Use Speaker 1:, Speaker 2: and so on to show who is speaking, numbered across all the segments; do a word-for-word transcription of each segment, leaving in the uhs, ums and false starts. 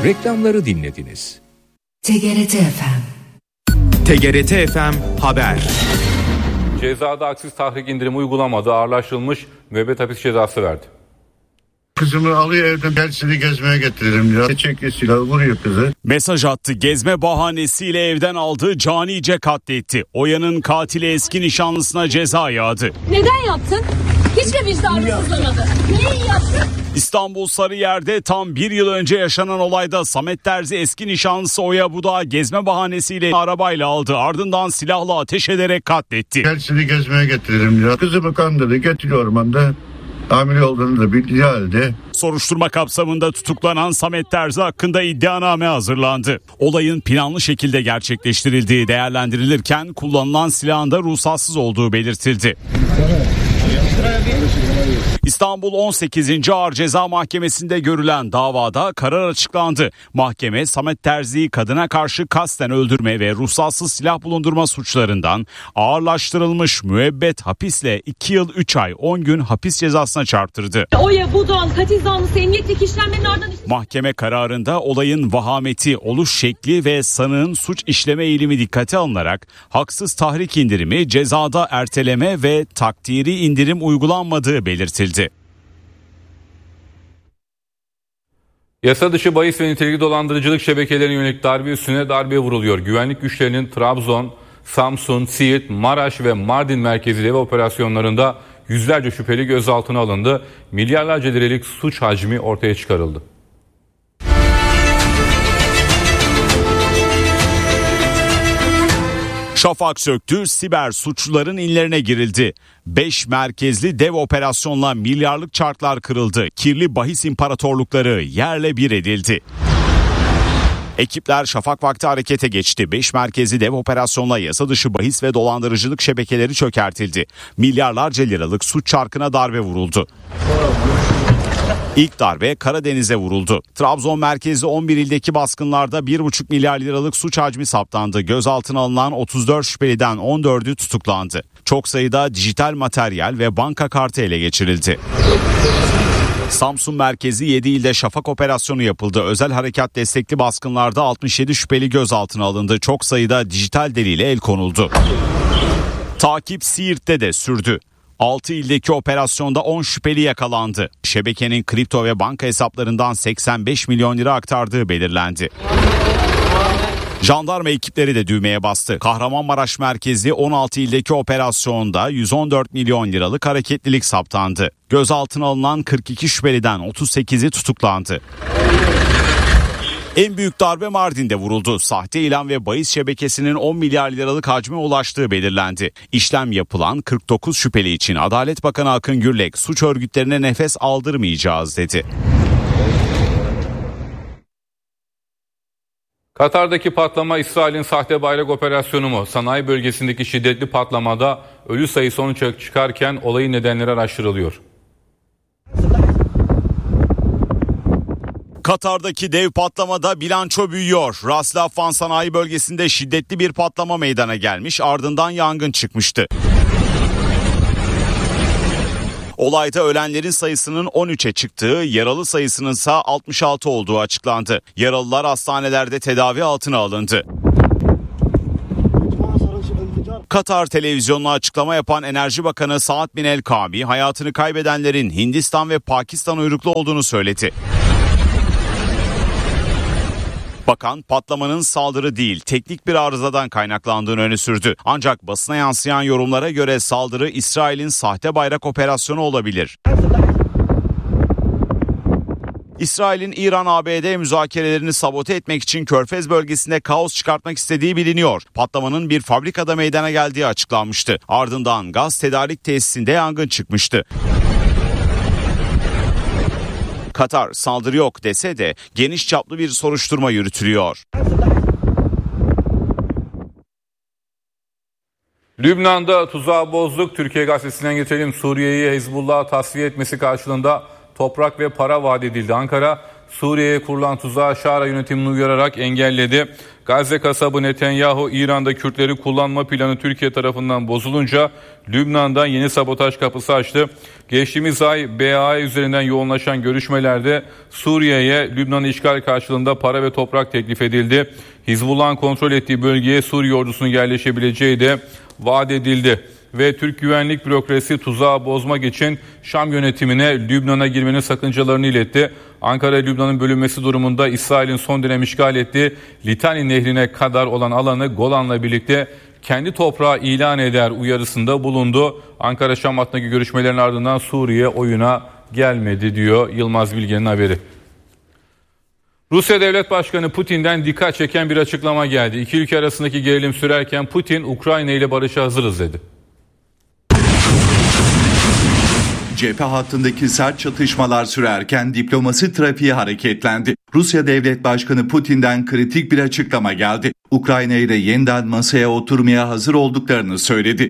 Speaker 1: Reklamları dinlediniz.
Speaker 2: T G R T F M.
Speaker 3: T G R T F M Haber.
Speaker 4: Cezada haksız tahrik indirimi uygulamadı, ağırlaştırılmış müebbet hapis cezası verdi.
Speaker 5: Kızımı alıyor evden, gel seni gezmeye getiririm ya. Çekiyor silahı, vuruyor kızı.
Speaker 6: Mesaj attı, gezme bahanesiyle evden aldı, canice katletti. Oya'nın katili eski nişanlısına ceza yağdı.
Speaker 7: Neden yaptın? Hiç mi vicdanın sızlamadı? Neyi yaptın?
Speaker 6: İstanbul Sarıyer'de tam bir yıl önce yaşanan olayda Samet Terzi eski nişanlısı Oya Budak'ı gezme bahanesiyle arabayla aldı. Ardından silahla ateş ederek katletti.
Speaker 5: Gel seni gezmeye getiririm ya. Kızımı kandırdı, getiriyor ormanda. Hamile olduğunu da bildiği halde.
Speaker 6: Soruşturma kapsamında tutuklanan Samet Terzi hakkında iddianame hazırlandı. Olayın planlı şekilde gerçekleştirildiği değerlendirilirken kullanılan silahın da ruhsatsız olduğu belirtildi. İstanbul on sekizinci Ağır Ceza Mahkemesi'nde görülen davada karar açıklandı. Mahkeme Samet Terzi'yi kadına karşı kasten öldürme ve ruhsatsız silah bulundurma suçlarından ağırlaştırılmış müebbet hapisle iki yıl üç ay on gün hapis cezasına çarptırdı.
Speaker 7: Oya Budak'ın katil zanlısı emniyetteki işlemlerin ardından...
Speaker 6: Mahkeme kararında olayın vahameti, oluş şekli ve sanığın suç işleme eğilimi dikkate alınarak haksız tahrik indirimi, cezada erteleme ve takdiri indirim uygulanmadığı belirtildi.
Speaker 4: Yasa dışı bahis ve nitelikli dolandırıcılık şebekelerine yönelik darbe üstüne darbe vuruluyor. Güvenlik güçlerinin Trabzon, Samsun, Siirt, Maraş ve Mardin merkezi dev operasyonlarında yüzlerce şüpheli gözaltına alındı. Milyarlarca liralık suç hacmi ortaya çıkarıldı.
Speaker 6: Şafak söktü, siber suçluların inlerine girildi. beş merkezli dev operasyonla milyarlık çarklar kırıldı. Kirli bahis imparatorlukları yerle bir edildi. Ekipler şafak vakti harekete geçti. beş merkezli dev operasyonla yasa dışı bahis ve dolandırıcılık şebekeleri çökertildi. Milyarlarca liralık suç çarkına darbe vuruldu. İlk darbe Karadeniz'e vuruldu. Trabzon merkezli on bir ildeki baskınlarda bir buçuk milyar liralık suç hacmi saptandı. Gözaltına alınan otuz dört şüpheliden on dördü tutuklandı. Çok sayıda dijital materyal ve banka kartı ele geçirildi. Samsun merkezi yedi ilde şafak operasyonu yapıldı. Özel harekat destekli baskınlarda altmış yedi şüpheli gözaltına alındı. Çok sayıda dijital delile el konuldu. Takip Siirt'te de sürdü. altı ildeki operasyonda on şüpheli yakalandı. Şebekenin kripto ve banka hesaplarından seksen beş milyon lira aktardığı belirlendi. Jandarma ekipleri de düğmeye bastı. Kahramanmaraş merkezi on altı ildeki operasyonda yüz on dört milyon liralık hareketlilik saptandı. Gözaltına alınan kırk iki şüpheliden otuz sekizi tutuklandı. En büyük darbe Mardin'de vuruldu. Sahte ilan ve bahis şebekesinin on milyar liralık hacme ulaştığı belirlendi. İşlem yapılan kırk dokuz şüpheli için Adalet Bakanı Akın Gürlek suç örgütlerine nefes aldırmayacağız dedi.
Speaker 4: Katar'daki patlama İsrail'in sahte bayrak operasyonu mu? Sanayi bölgesindeki şiddetli patlamada ölü sayısı on üçe çıkarken olayın nedenleri araştırılıyor.
Speaker 6: Katar'daki dev patlamada bilanço büyüyor. Ras Laffan sanayi bölgesinde şiddetli bir patlama meydana gelmiş, ardından yangın çıkmıştı. Olayda ölenlerin sayısının on üçe çıktığı, yaralı sayısının ise altmış altı olduğu açıklandı. Yaralılar hastanelerde tedavi altına alındı. Katar televizyonuna açıklama yapan Enerji Bakanı Saad Bin El Kami, hayatını kaybedenlerin Hindistan ve Pakistan uyruklu olduğunu söyledi. Bakan patlamanın saldırı değil, teknik bir arızadan kaynaklandığını öne sürdü. Ancak basına yansıyan yorumlara göre saldırı İsrail'in sahte bayrak operasyonu olabilir. İsrail'in İran-A B D müzakerelerini sabote etmek için Körfez bölgesinde kaos çıkartmak istediği biliniyor. Patlamanın bir fabrikada meydana geldiği açıklanmıştı. Ardından gaz tedarik tesisinde yangın çıkmıştı. Katar saldırı yok dese de geniş çaplı bir soruşturma yürütülüyor.
Speaker 4: Lübnan'da tuzağı bozduk. Türkiye Gazetesi'nden getirelim. Suriye'yi Hizbullah'a tasfiye etmesi karşılığında toprak ve para vaat edildi. Ankara, Suriye'ye kurulan tuzağı Şara yönetimini uyararak engelledi. Gazze kasabı Netanyahu, İran'da Kürtleri kullanma planı Türkiye tarafından bozulunca Lübnan'dan yeni sabotaj kapısı açtı. Geçtiğimiz ay B A üzerinden yoğunlaşan görüşmelerde Suriye'ye Lübnan işgal karşılığında para ve toprak teklif edildi. Hizbullah'ın kontrol ettiği bölgeye Suriye ordusunun yerleşebileceği de vaat edildi. Ve Türk güvenlik bürokrasi tuzağı bozmak için Şam yönetimine Lübnan'a girmenin sakıncalarını iletti. Ankara, Lübnan'ın bölünmesi durumunda İsrail'in son dönem işgal ettiği Litani Nehri'ne kadar olan alanı Golan'la birlikte kendi toprağı ilan eder uyarısında bulundu. Ankara-Şam hattındaki görüşmelerin ardından Suriye oyuna gelmedi diyor Yılmaz Bilge'nin haberi. Rusya Devlet Başkanı Putin'den dikkat çeken bir açıklama geldi. İki ülke arasındaki gerilim sürerken Putin, Ukrayna ile barışa hazırız dedi.
Speaker 1: Cephe hattındaki sert çatışmalar sürerken diplomasi trafiği hareketlendi. Rusya Devlet Başkanı Putin'den kritik bir açıklama geldi. Ukrayna ile yeniden masaya oturmaya hazır olduklarını söyledi.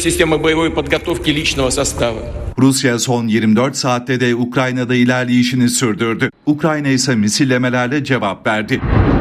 Speaker 1: Rusya son yirmi dört saatte de Ukrayna'da ilerleyişini sürdürdü. Ukrayna ise misillemelerle cevap verdi.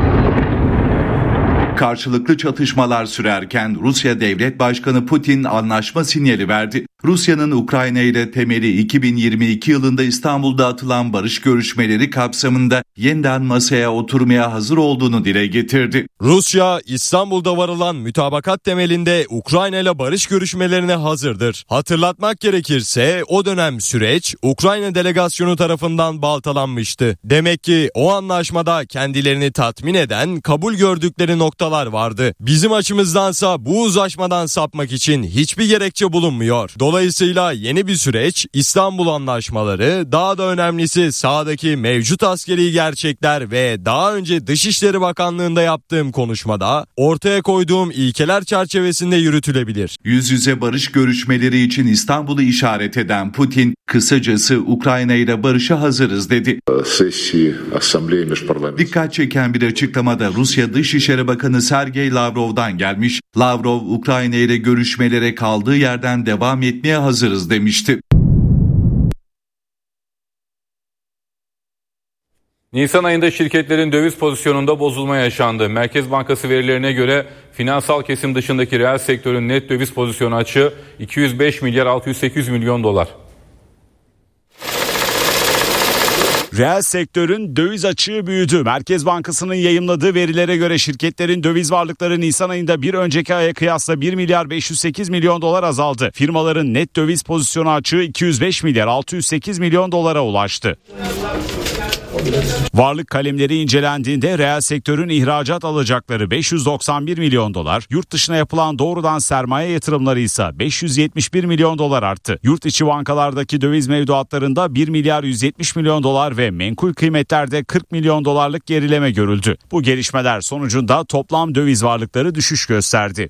Speaker 1: Karşılıklı çatışmalar sürerken Rusya Devlet Başkanı Putin anlaşma sinyali verdi. Rusya'nın Ukrayna ile temeli iki bin yirmi iki yılında İstanbul'da atılan barış görüşmeleri kapsamında yeniden masaya oturmaya hazır olduğunu dile getirdi.
Speaker 8: Rusya, İstanbul'da varılan mütabakat temelinde Ukrayna ile barış görüşmelerine hazırdır. Hatırlatmak gerekirse o dönem süreç Ukrayna delegasyonu tarafından baltalanmıştı. Demek ki o anlaşmada kendilerini tatmin eden, kabul gördükleri noktalar vardı. Bizim açımızdansa bu uzlaşmadan sapmak için hiçbir gerekçe bulunmuyor. Dolayısıyla yeni bir süreç, İstanbul Anlaşmaları, daha da önemlisi sahadaki mevcut askeri gerçekler ve daha önce Dışişleri Bakanlığı'nda yaptığım konuşmada ortaya koyduğum ilkeler çerçevesinde yürütülebilir.
Speaker 1: Yüz yüze barış görüşmeleri için İstanbul'u işaret eden Putin, kısacası Ukrayna ile barışa hazırız dedi. Dikkat çeken bir açıklamada Rusya Dışişleri Bakanı Sergey Lavrov'dan gelmiş. Lavrov, Ukrayna ile görüşmelere kaldığı yerden devam etmeye hazırız demişti.
Speaker 4: Nisan ayında şirketlerin döviz pozisyonunda bozulma yaşandı. Merkez Bankası verilerine göre finansal kesim dışındaki reel sektörün net döviz pozisyonu açığı iki yüz beş milyar altı yüz sekiz milyon dolar.
Speaker 6: Reel sektörün döviz açığı büyüdü. Merkez Bankası'nın yayımladığı verilere göre şirketlerin döviz varlıkları Nisan ayında bir önceki aya kıyasla bir milyar beş yüz sekiz milyon dolar azaldı. Firmaların net döviz pozisyonu açığı iki yüz beş milyar altı yüz sekiz milyon dolara ulaştı. Varlık kalemleri incelendiğinde reel sektörün ihracat alacakları beş yüz doksan bir milyon dolar, yurt dışına yapılan doğrudan sermaye yatırımları ise beş yüz yetmiş bir milyon dolar arttı. Yurt içi bankalardaki döviz mevduatlarında bir milyar yüz yetmiş milyon dolar ve menkul kıymetlerde kırk milyon dolarlık gerileme görüldü. Bu gelişmeler sonucunda toplam döviz varlıkları düşüş gösterdi.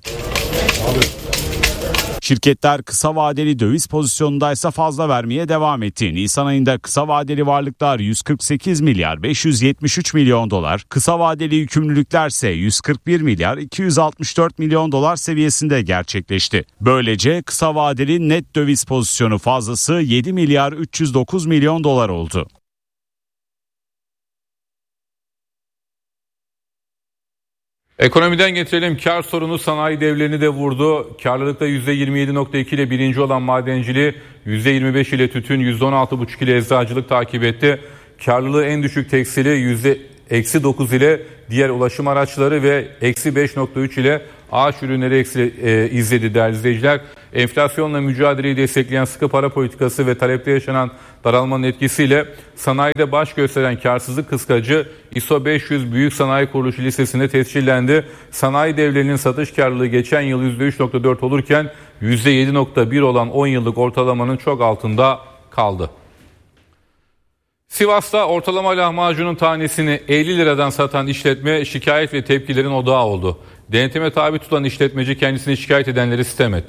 Speaker 6: Şirketler kısa vadeli döviz pozisyonundaysa fazla vermeye devam etti. Nisan ayında kısa vadeli varlıklar yüz kırk sekiz milyar beş yüz yetmiş üç milyon dolar, kısa vadeli yükümlülüklerse yüz kırk bir milyar iki yüz altmış dört milyon dolar seviyesinde gerçekleşti. Böylece kısa vadeli net döviz pozisyonu fazlası yedi milyar üç yüz dokuz milyon dolar oldu.
Speaker 4: Ekonomiden getirelim, kar sorunu sanayi devlerini de vurdu. Karlılıkta yüzde yirmi yedi virgül iki ile birinci olan madenciliği, yüzde yirmi beş ile tütün, yüzde on altı virgül beş ile eczacılık takip etti. Karlılığı en düşük tekstili yüzde eksi dokuz ile diğer ulaşım araçları ve eksi beş virgül üç ile ağaç ürünleri eksi, e, izledi değerli izleyiciler. Enflasyonla mücadeleyi destekleyen sıkı para politikası ve talepte yaşanan daralmanın etkisiyle sanayide baş gösteren karsızlık kıskacı I S O beş yüz Büyük Sanayi Kuruluşu listesinde tescillendi. Sanayi devlerinin satış karlılığı geçen yıl yüzde üç virgül dört olurken yüzde yedi virgül bir olan on yıllık ortalamanın çok altında kaldı. Sivas'ta ortalama lahmacunun tanesini elli liradan satan işletme şikayet ve tepkilerin odağı oldu. Denetime tabi tutan işletmeci kendisini şikayet edenleri sitem etti.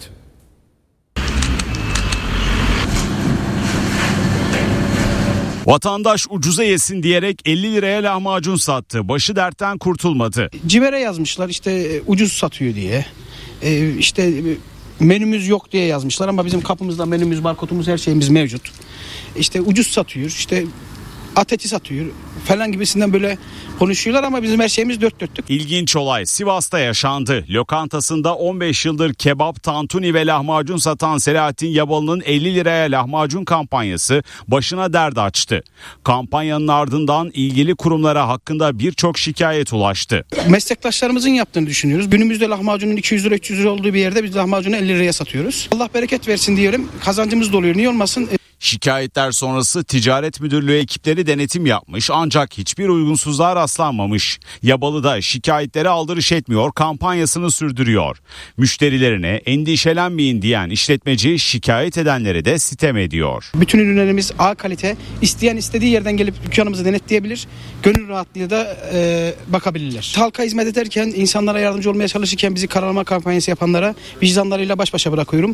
Speaker 6: Vatandaş ucuza yesin diyerek elli liraya lahmacun sattı. Başı dertten kurtulmadı.
Speaker 9: Cibere yazmışlar işte ucuz satıyor diye. Ee, işte menümüz yok diye yazmışlar ama bizim kapımızda menümüz, barkodumuz, her şeyimiz mevcut. İşte ucuz satıyor, işte at eti satıyor, falan gibisinden böyle konuşuyorlar ama bizim her şeyimiz dört dörtlük.
Speaker 6: İlginç olay Sivas'ta yaşandı. Lokantasında on beş yıldır kebap, tantuni ve lahmacun satan Selahattin Yabalı'nın elli liraya lahmacun kampanyası başına dert açtı. Kampanyanın ardından ilgili kurumlara hakkında birçok şikayet ulaştı.
Speaker 9: Meslektaşlarımızın yaptığını düşünüyoruz. Günümüzde lahmacunun iki yüz lira üç yüz lira olduğu bir yerde biz lahmacunu elli liraya satıyoruz. Allah bereket versin diyorum. Kazancımız da oluyor. Niye olmasın?
Speaker 6: Şikayetler sonrası Ticaret Müdürlüğü ekipleri denetim yapmış ancak hiçbir uygunsuzluğa rastlanmamış. Yabalı da şikayetleri aldırış etmiyor, kampanyasını sürdürüyor. Müşterilerine endişelenmeyin diyen işletmeci şikayet edenlere de sitem ediyor.
Speaker 9: Bütün ürünlerimiz A kalite. İsteyen istediği yerden gelip dükkanımızı denetleyebilir. Gönül rahatlığıyla da e, bakabilirler. Halka hizmet ederken, insanlara yardımcı olmaya çalışırken bizi karalama kampanyası yapanlara vicdanlarıyla baş başa bırakıyorum.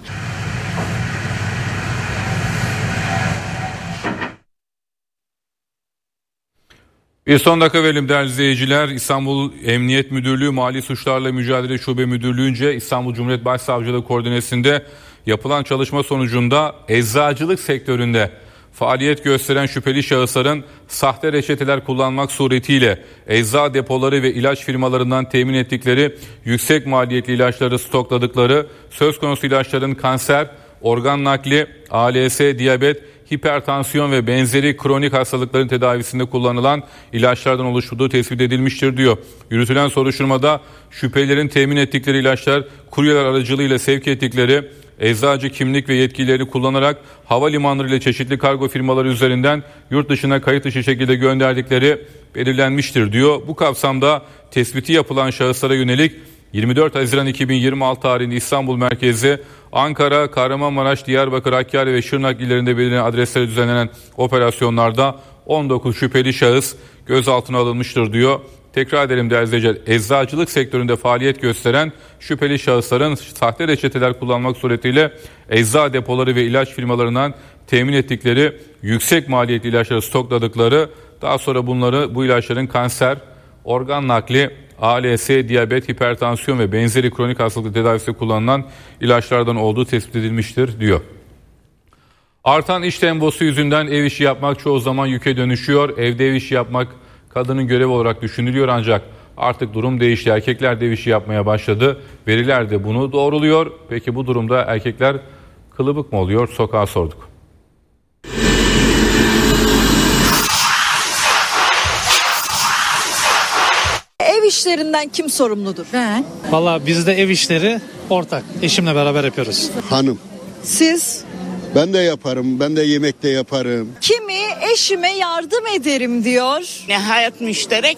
Speaker 4: Bir son dakika verelim değerli izleyiciler. İstanbul Emniyet Müdürlüğü Mali Suçlarla Mücadele Şube Müdürlüğü'nce İstanbul Cumhuriyet Başsavcılığı koordinesinde yapılan çalışma sonucunda eczacılık sektöründe faaliyet gösteren şüpheli şahısların sahte reçeteler kullanmak suretiyle ecza depoları ve ilaç firmalarından temin ettikleri yüksek maliyetli ilaçları stokladıkları, söz konusu ilaçların kanser, organ nakli, A L S, diyabet, hipertansiyon ve benzeri kronik hastalıkların tedavisinde kullanılan ilaçlardan oluşturduğu tespit edilmiştir diyor. Yürütülen soruşturmada şüphelilerin temin ettikleri ilaçlar kuryeler aracılığıyla sevk ettikleri eczacı kimlik ve yetkileri kullanarak havalimanları ile çeşitli kargo firmaları üzerinden yurt dışına kayıt dışı şekilde gönderdikleri belirlenmiştir diyor. Bu kapsamda tespiti yapılan şahıslara yönelik yirmi dört Haziran iki bin yirmi altı tarihinde İstanbul merkezi, Ankara, Kahramanmaraş, Diyarbakır, Hakkari ve Şırnak illerinde belirlenen adreslere düzenlenen operasyonlarda on dokuz şüpheli şahıs gözaltına alınmıştır diyor. Tekrar edelim değerli izleyiciler, eczacılık sektöründe faaliyet gösteren şüpheli şahısların sahte reçeteler kullanmak suretiyle ecza depoları ve ilaç firmalarından temin ettikleri yüksek maliyetli ilaçları stokladıkları, daha sonra bunları bu ilaçların kanser, organ nakli, A L S, diyabet, hipertansiyon ve benzeri kronik hastalık tedavisinde kullanılan ilaçlardan olduğu tespit edilmiştir diyor. Artan iş temposu yüzünden ev işi yapmak çoğu zaman yüke dönüşüyor. Evde ev işi yapmak kadının görevi olarak düşünülüyor ancak artık durum değişti. Erkekler de ev işi yapmaya başladı. Veriler de bunu doğruluyor. Peki bu durumda erkekler kılıbık mı oluyor? Sokağa sorduk.
Speaker 10: Ev işlerinden kim sorumludur?
Speaker 11: Ben. Vallahi bizde ev işleri ortak. Eşimle beraber yapıyoruz.
Speaker 12: Hanım.
Speaker 10: Siz?
Speaker 12: Ben de yaparım. Ben de yemek de yaparım.
Speaker 10: Kimi eşime yardım ederim diyor.
Speaker 13: Ne hayat müşterek.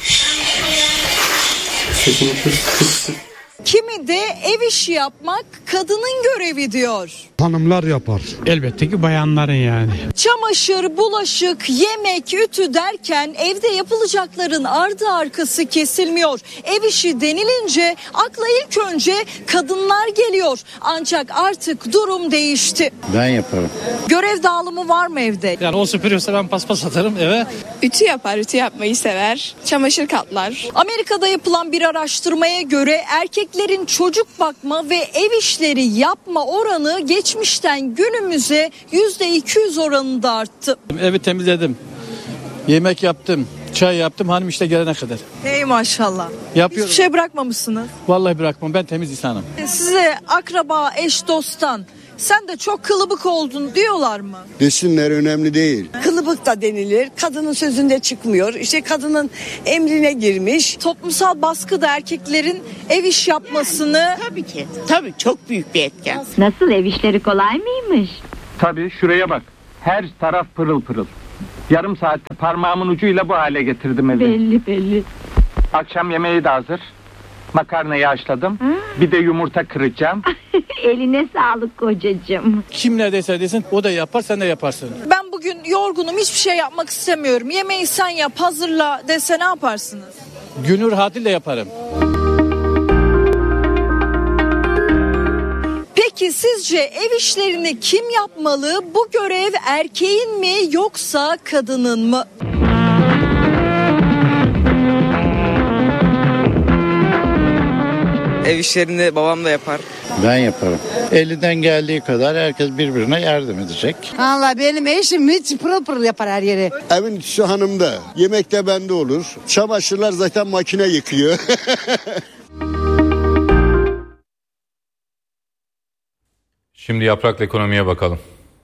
Speaker 10: Kimi de ev işi yapmak kadının görevi diyor.
Speaker 14: Hanımlar yapar. Elbette ki bayanların yani.
Speaker 10: Çamaşır, bulaşık, yemek, ütü derken evde yapılacakların ardı arkası kesilmiyor. Ev işi denilince akla ilk önce kadınlar geliyor. Ancak artık durum değişti.
Speaker 12: Ben yaparım.
Speaker 10: Görev dağılımı var mı evde?
Speaker 11: Yani o süpürüyorsa ben paspas atarım eve.
Speaker 15: Ütü yapar, ütü yapmayı sever. Çamaşır katlar.
Speaker 10: Amerika'da yapılan bir araştırmaya göre erkeklerin çocuk bakma ve ev işleri yapma oranı geçmişten günümüze yüzde iki yüz oranında arttı.
Speaker 11: Evi temizledim. Yemek yaptım. Çay yaptım hanım işte gelene kadar.
Speaker 10: Hey maşallah.
Speaker 11: Yapıyorum.
Speaker 10: Hiçbir şey bırakmamışsınız.
Speaker 11: Vallahi bırakmam, ben temiz insanım.
Speaker 10: Size akraba, eş, dosttan sen de çok kılıbık oldun diyorlar mı?
Speaker 12: Desinler, önemli değil.
Speaker 16: Kılıbık da denilir. Kadının sözünde çıkmıyor. İşte kadının emrine girmiş.
Speaker 10: Toplumsal baskı da erkeklerin ev iş yapmasını...
Speaker 13: Yani, tabii ki. Tabii çok büyük bir etken.
Speaker 17: Nasıl, ev işleri kolay mıymış?
Speaker 18: Tabii, şuraya bak. Her taraf pırıl pırıl. Yarım saatte parmağımın ucuyla bu hale getirdim evi.
Speaker 17: Belli belli.
Speaker 18: Akşam yemeği de hazır. Makarnayı haşladım. Ha. Bir de yumurta kıracağım.
Speaker 17: Eline sağlık kocacığım.
Speaker 11: Kim neredeyse desin o da yapar, sen de yaparsın.
Speaker 10: Ben bugün yorgunum, hiçbir şey yapmak istemiyorum. Yemeği sen yap, hazırla dese ne yaparsınız?
Speaker 11: Gönül rahatıyla yaparım.
Speaker 10: Peki sizce ev işlerini kim yapmalı? Bu görev erkeğin mi yoksa kadının mı?
Speaker 19: Ev işlerini babam da yapar.
Speaker 11: Ben yaparım. Elinden geldiği kadar herkes birbirine yardım edecek.
Speaker 20: Vallahi benim eşim hiç pırıl pırıl yapar her yeri.
Speaker 12: Evin içi hanımda, yemek de bende olur. Çamaşırlar zaten makine yıkıyor.
Speaker 4: Şimdi Yaprak'la ekonomiye bakalım.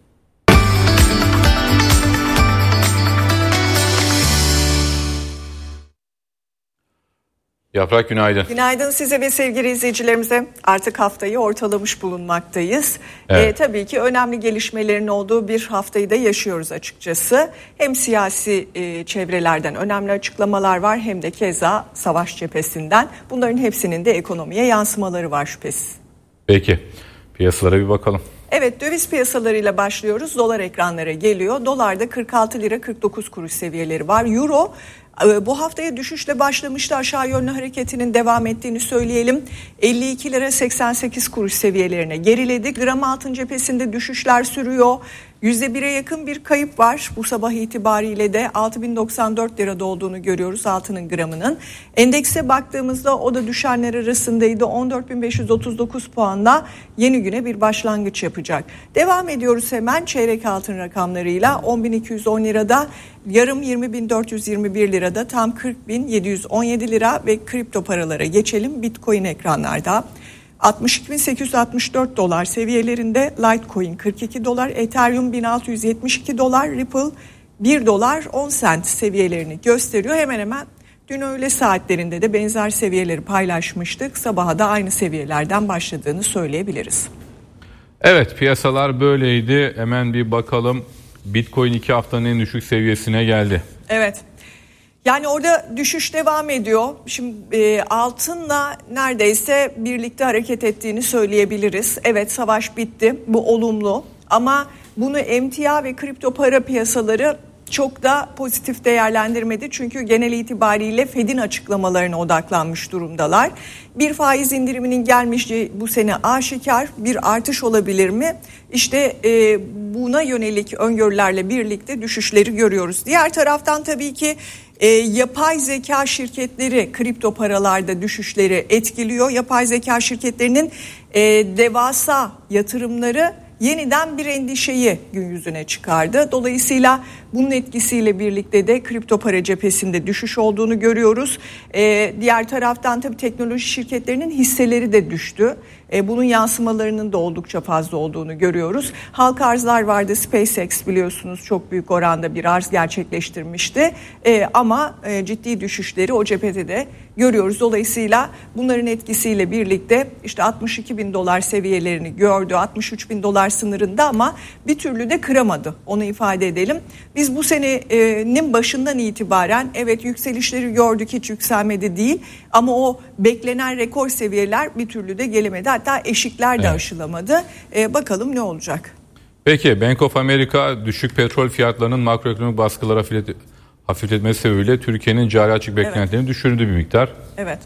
Speaker 4: Yaprak günaydın.
Speaker 21: Günaydın size ve sevgili izleyicilerimize. Artık haftayı ortalamış bulunmaktayız.
Speaker 4: Evet.
Speaker 21: Ee, tabii ki önemli gelişmelerin olduğu bir haftayı da yaşıyoruz açıkçası. Hem siyasi e, çevrelerden önemli açıklamalar var hem de keza savaş cephesinden. Bunların hepsinin de ekonomiye yansımaları var şüphesiz.
Speaker 4: Peki piyasalara bir bakalım.
Speaker 21: Evet, döviz piyasalarıyla başlıyoruz. Dolar ekranlara geliyor. Dolarda kırk altı lira kırk dokuz kuruş seviyeleri var. Euro bu haftaya düşüşle başlamıştı. Aşağı yönlü hareketinin devam ettiğini söyleyelim. elli iki lira seksen sekiz kuruş seviyelerine geriledi. Gram altın cephesinde düşüşler sürüyor. yüzde bire yakın bir kayıp var. Bu sabah itibariyle de altı bin doksan dört lirada olduğunu görüyoruz altının gramının. Endekse baktığımızda o da düşenler arasındaydı. on dört bin beş yüz otuz dokuz puanla yeni güne bir başlangıç yapacak. Devam ediyoruz hemen çeyrek altın rakamlarıyla. on bin iki yüz on lirada, yarım yirmi bin dört yüz yirmi bir lirada, tam kırk bin yedi yüz on yedi lira ve kripto paralara geçelim. Bitcoin ekranlarda. altmış iki bin sekiz yüz altmış dört dolar seviyelerinde, Litecoin kırk iki dolar, Ethereum bin altı yüz yetmiş iki dolar, Ripple bir dolar on sent seviyelerini gösteriyor. Hemen hemen dün öğle saatlerinde de benzer seviyeleri paylaşmıştık. Sabaha da aynı seviyelerden başladığını söyleyebiliriz.
Speaker 4: Evet, piyasalar böyleydi. Hemen bir bakalım. Bitcoin iki haftanın en düşük seviyesine geldi.
Speaker 21: Evet. Yani orada düşüş devam ediyor. Şimdi e, altınla neredeyse birlikte hareket ettiğini söyleyebiliriz. Evet, savaş bitti. Bu olumlu. Ama bunu emtia ve kripto para piyasaları çok da pozitif değerlendirmedi. Çünkü genel itibariyle Fed'in açıklamalarına odaklanmış durumdalar. Bir faiz indiriminin gelmişi bu sene aşikar. Bir artış olabilir mi? İşte e, buna yönelik öngörülerle birlikte düşüşleri görüyoruz. Diğer taraftan tabii ki E, yapay zeka şirketleri kripto paralarda düşüşleri etkiliyor. Yapay zeka şirketlerinin e, devasa yatırımları yeniden bir endişeyi gün yüzüne çıkardı. Dolayısıyla bunun etkisiyle birlikte de kripto para cephesinde düşüş olduğunu görüyoruz. E, diğer taraftan tabii teknoloji şirketlerinin hisseleri de düştü. E, bunun yansımalarının da oldukça fazla olduğunu görüyoruz. Halka arzlar vardı. SpaceX biliyorsunuz çok büyük oranda bir arz gerçekleştirmişti. E, ama e, ciddi düşüşleri o cephede de görüyoruz. Dolayısıyla bunların etkisiyle birlikte işte altmış iki bin dolar seviyelerini gördü. altmış üç bin dolar sınırında ama bir türlü de kıramadı. Onu ifade edelim. Biz bu senenin başından itibaren evet yükselişleri gördük, hiç yükselmedi değil. Ama o beklenen rekor seviyeler bir türlü de gelemedi. Hatta eşikler de evet. aşılamadı. Ee, bakalım ne olacak?
Speaker 4: Peki Bank of America düşük petrol fiyatlarının makroekonomik baskılara hafifletmesi sebebiyle Türkiye'nin cari açık beklentilerini evet. düşürdü bir miktar.
Speaker 21: Evet.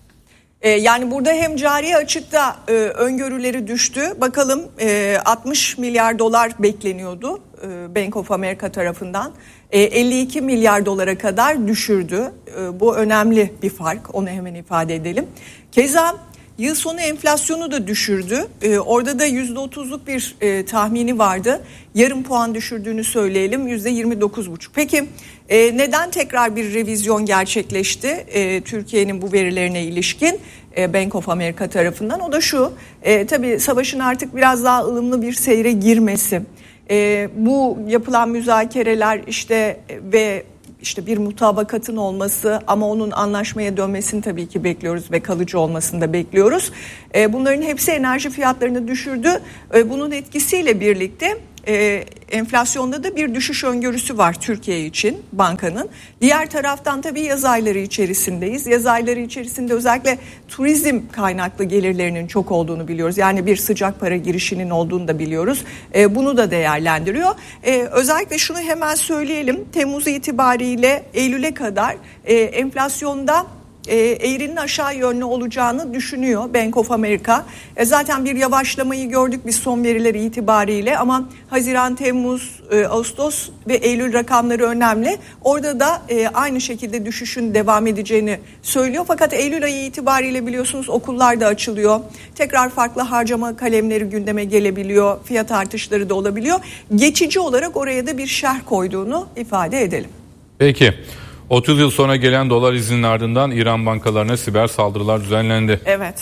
Speaker 21: Ee, yani burada hem cari açıkta e, öngörüleri düştü. Bakalım e, altmış milyar dolar bekleniyordu e, Bank of America tarafından. E, elli iki milyar dolara kadar düşürdü. E, bu önemli bir fark. Onu hemen ifade edelim. Keza yıl sonu enflasyonu da düşürdü. Ee, orada da yüzde otuzluk bir e, tahmini vardı. Yarım puan düşürdüğünü söyleyelim. yüzde yirmi dokuz buçuk. Peki e, neden tekrar bir revizyon gerçekleşti e, Türkiye'nin bu verilerine ilişkin e, Bank of America tarafından? O da şu. E, tabii savaşın artık biraz daha ılımlı bir seyre girmesi. E, bu yapılan müzakereler işte ve İşte bir mutabakatın olması ama onun anlaşmaya dönmesini tabii ki bekliyoruz ve kalıcı olmasını da bekliyoruz. Bunların hepsi enerji fiyatlarını düşürdü. Bunun etkisiyle birlikte e, enflasyonda da bir düşüş öngörüsü var Türkiye için bankanın. Diğer taraftan tabii yaz ayları içerisindeyiz. Yaz ayları içerisinde özellikle turizm kaynaklı gelirlerinin çok olduğunu biliyoruz. Yani bir sıcak para girişinin olduğunu da biliyoruz. E, bunu da değerlendiriyor. E, özellikle şunu hemen söyleyelim. Temmuz itibariyle Eylül'e kadar e, enflasyonda e, eğrinin aşağı yönlü olacağını düşünüyor Bank of America. E, zaten bir yavaşlamayı gördük biz son verileri itibariyle ama Haziran, Temmuz, e, Ağustos ve Eylül rakamları önemli. Orada da e, aynı şekilde düşüşün devam edeceğini söylüyor. Fakat Eylül ayı itibariyle biliyorsunuz okullar da açılıyor. Tekrar farklı harcama kalemleri gündeme gelebiliyor. Fiyat artışları da olabiliyor. Geçici olarak oraya da bir şerh koyduğunu ifade edelim.
Speaker 4: Peki. otuz yıl sonra gelen dolar izninin ardından İran bankalarına siber saldırılar düzenlendi.
Speaker 21: Evet.